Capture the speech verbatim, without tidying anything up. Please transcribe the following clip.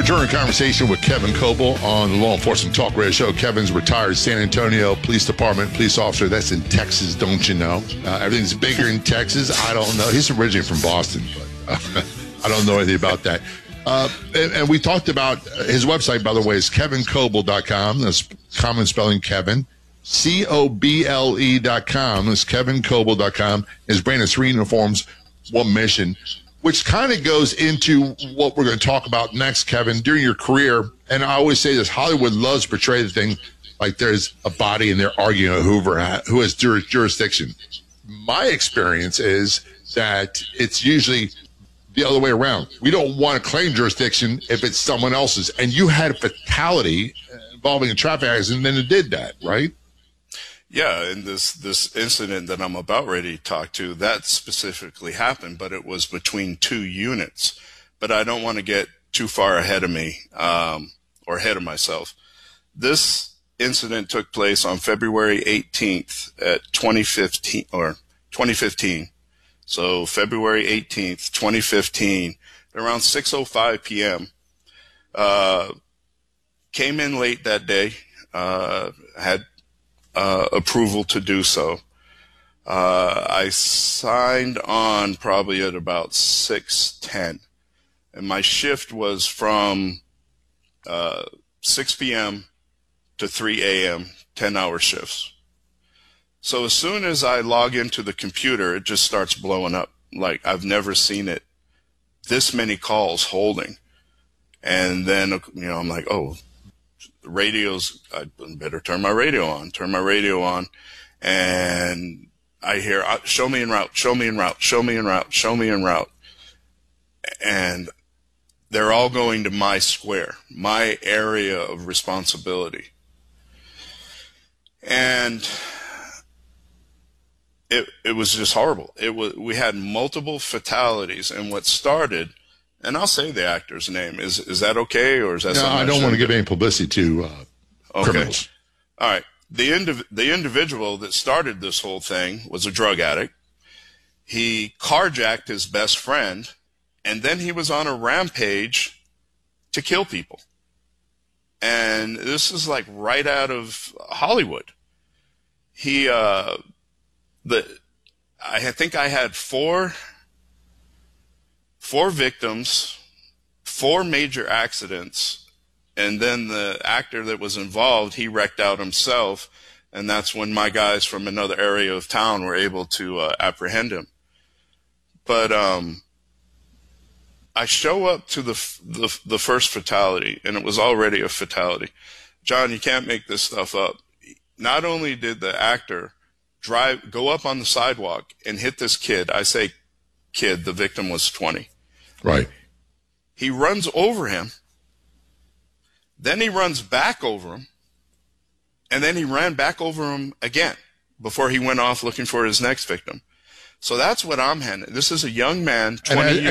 Returning conversation with Kevin Coble on the Law Enforcement Talk Radio Show. Kevin's retired San Antonio Police Department police officer. That's in Texas, don't you know? Uh, everything's bigger in Texas. I don't know. He's originally from Boston, but uh, I don't know anything about that. Uh, and, and we talked about his website, by the way, is kevin coble dot com. That's common spelling Kevin. C O B L E dot com. That's kevin coble dot com. His brand is three uniforms, one mission, which kind of goes into what we're going to talk about next, Kevin. During your career, and I always say this, Hollywood loves to portray the thing like there's a body and they're arguing with Hoover, who has jur- jurisdiction. My experience is that it's usually the other way around. We don't want to claim jurisdiction if it's someone else's. And you had a fatality involving a traffic accident, and then it did that, right? Yeah, and this this incident that I'm about ready to talk to, that specifically happened, but it was between two units. But I don't want to get too far ahead of me, um, or ahead of myself. This incident took place on February eighteenth at twenty fifteen, or twenty fifteen. So February eighteenth, twenty fifteen, around six oh five p.m. Uh, came in late that day, uh, had Uh, approval to do so. Uh, I signed on probably at about six ten, and my shift was from uh, six p.m. to three a.m., ten-hour shifts. So as soon as I log into the computer, it just starts blowing up. Like, I've never seen it, this many calls holding. And then, you know, I'm like, oh, the radio's, I better turn my radio on, turn my radio on, and I hear, show me en route, show me en route, show me en route, show me en route. And they're all going to my square, my area of responsibility. And it, it was just horrible. It was, we had multiple fatalities, and what started, and I'll say the actor's name. Is is that okay, or is that no, something I I don't want to do? give any publicity to uh, okay. criminals. All right. The indiv- the individual that started this whole thing was a drug addict. He carjacked his best friend, and then he was on a rampage to kill people. And this is like right out of Hollywood. He, uh, the, I think I had four. Four victims, four major accidents, and then the actor that was involved, he wrecked out himself, and that's when my guys from another area of town were able to uh, apprehend him. But um, I show up to the, the the first fatality, and it was already a fatality. John, you can't make this stuff up. Not only did the actor drive, go up on the sidewalk and hit this kid, I say kid, the victim was twenty. Right. He runs over him, then he runs back over him, and then he ran back over him again before he went off looking for his next victim. So that's what I'm handling. This is a young man, twenty and I, years